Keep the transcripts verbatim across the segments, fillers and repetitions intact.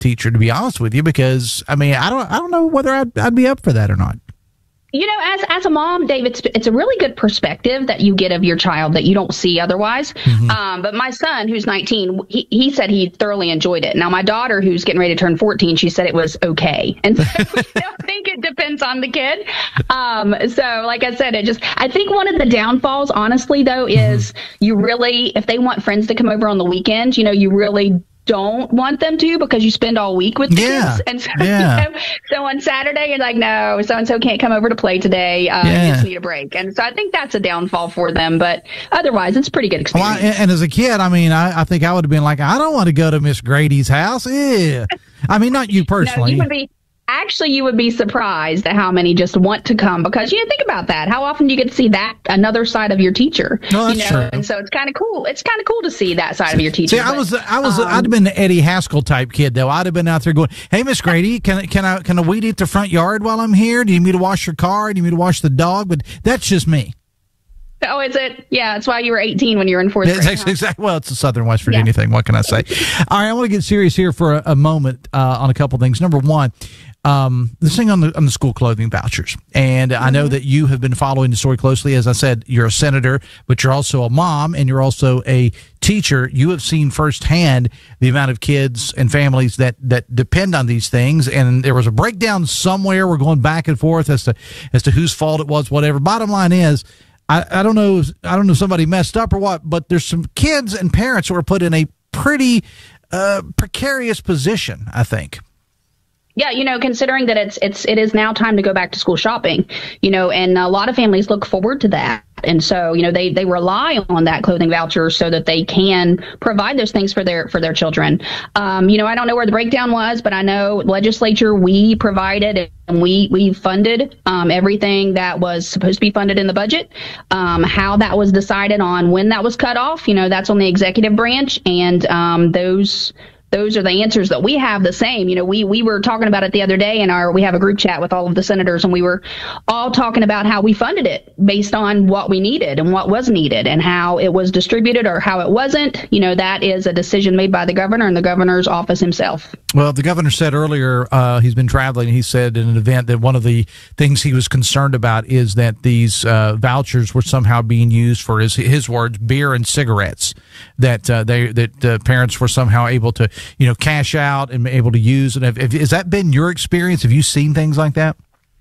teacher, to be honest with you, because I mean, I don't, I don't know whether I'd, I'd be up for that or not. You know, as as a mom, Dave, it's, it's a really good perspective that you get of your child that you don't see otherwise. Mm-hmm. Um, but my son, who's nineteen, he, he said he thoroughly enjoyed it. Now, my daughter, who's getting ready to turn fourteen, she said it was okay. And so I think it depends on the kid. Um, so like I said, it just, I think one of the downfalls, honestly, though, is mm-hmm. you really, if they want friends to come over on the weekend, you know, you really don't want them to, because you spend all week with the yeah. kids. And so, yeah. you know, so on Saturday, you're like, no, so-and-so can't come over to play today. Uh, yeah. You just need a break. And so I think that's a downfall for them. But otherwise, it's a pretty good experience. Well, and as a kid, I mean, I, I think I would have been like, I don't want to go to Miss Grady's house. Yeah. I mean, not you personally. No, you would be. Actually, you would be surprised at how many just want to come, because you know, think about that. How often do you get to see that another side of your teacher? No, that's you know? true. And so it's kind of cool. It's kind of cool to see that side of your teacher. See, I but, was, I was, um, I'd have been the Eddie Haskell type kid, though. I'd have been out there going, "Hey, Miss Grady, can can I can I weed eat the front yard while I'm here? Do you need me to wash your car? Do you need me to wash the dog?" But that's just me. Oh, is it? Yeah, that's why you were eighteen when you were in fourth grade. Huh? Exactly. Well, it's a Southern West Virginia yeah. thing. What can I say? All right, I want to get serious here for a, a moment uh, on a couple things. Number one, um, this thing on the on the school clothing vouchers, and mm-hmm. I know that you have been following the story closely. As I said, you're a senator, but you're also a mom, and you're also a teacher. You have seen firsthand the amount of kids and families that that depend on these things, and there was a breakdown somewhere. We're going back and forth as to as to whose fault it was. Whatever. Bottom line is, I, I don't know. I don't know if somebody messed up or what, but there's some kids and parents who are put in a pretty uh, precarious position, I think. Yeah, you know, considering that it's it's it is now time to go back to school shopping, you know, and a lot of families look forward to that. And so, you know, they, they rely on that clothing voucher so that they can provide those things for their for their children. Um, you know, I don't know where the breakdown was, but I know legislature, we provided and we we funded um, everything that was supposed to be funded in the budget. Um, how that was decided on when that was cut off, you know, that's on the executive branch. And um, those Those are the answers that we have the same. You know, we, we were talking about it the other day in our, we have a group chat with all of the senators, and we were all talking about how we funded it based on what we needed and what was needed and how it was distributed or how it wasn't. You know, that is a decision made by the governor and the governor's office himself. Well, the governor said earlier, uh, he's been traveling. He said in an event that one of the things he was concerned about is that these uh, vouchers were somehow being used for his, his words, beer and cigarettes, that uh, they, that uh, parents were somehow able to, you know, cash out and able to use. And have, have, has that been your experience? Have you seen things like that?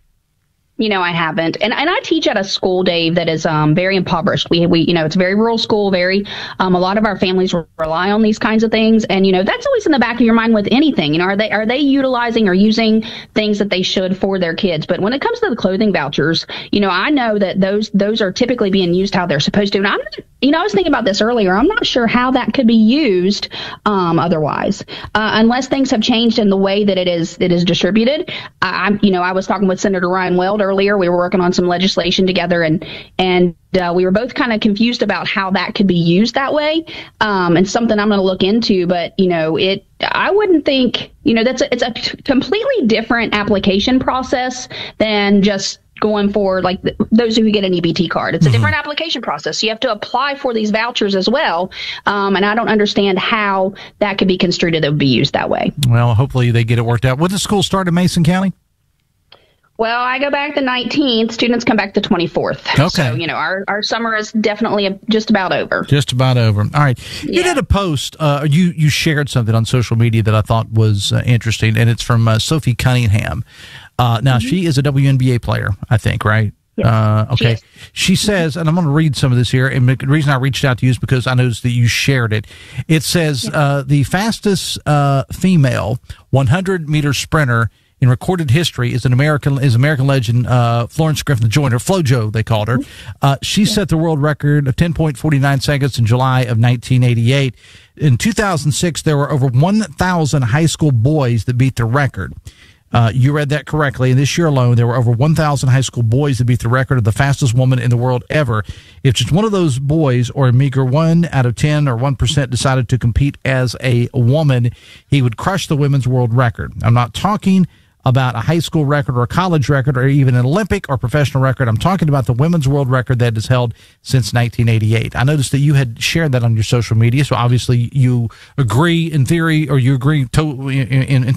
You know, I haven't. And and I teach at a school, Dave, that is um, very impoverished. We, we, you know, it's a very rural school, very, um, a lot of our families rely on these kinds of things. And, you know, that's always in the back of your mind with anything. You know, are they, are they utilizing or using things that they should for their kids? But when it comes to the clothing vouchers, you know, I know that those, those are typically being used how they're supposed to. And I'm not, you know, I was thinking about this earlier. I'm not sure how that could be used um, otherwise, uh, unless things have changed in the way that it is, it is distributed. I, I'm, you know, I was talking with Senator Ryan Weld earlier. We were working on some legislation together, and and uh, we were both kind of confused about how that could be used that way. Um, and something I'm going to look into. But you know, it I wouldn't think, you know, that's a, it's a completely different application process than just going for like th- those who get an E B T card. It's a different mm-hmm. application process. You have to apply for these vouchers as well. Um, and I don't understand how that could be construed that would be used that way. Well, hopefully they get it worked out. When does school start in Mason County? Well, I go back the nineteenth. Students come back the twenty-fourth. Okay. So, you know, our, our summer is definitely just about over. Just about over. All right. You yeah. did a post, uh, you, you shared something on social media that I thought was uh, interesting, and it's from uh, Sophie Cunningham. Uh, now, mm-hmm. she is a W N B A player, I think, right? Yes. Uh, okay. Yes. She says, and I'm going to read some of this here, and the reason I reached out to you is because I noticed that you shared it. It says, yes. uh, the fastest uh, female one hundred meter sprinter in recorded history is an American is American legend uh, Florence Griffith Joyner, FloJo they called her. Uh, she yeah. set the world record of ten point four nine seconds in July of nineteen eighty-eight. In two thousand six, there were over one thousand high school boys that beat the record. Uh, you read that correctly. And this year alone, there were over one thousand high school boys that beat the record of the fastest woman in the world ever. If just one of those boys, or a meager one out of ten or one percent, decided to compete as a woman, he would crush the women's world record. I'm not talking about a high school record or a college record or even an Olympic or professional record. I'm talking about the women's world record that is held since nineteen eighty-eight. I noticed that you had shared that on your social media, so obviously you agree in theory, or you agree to, in, in, in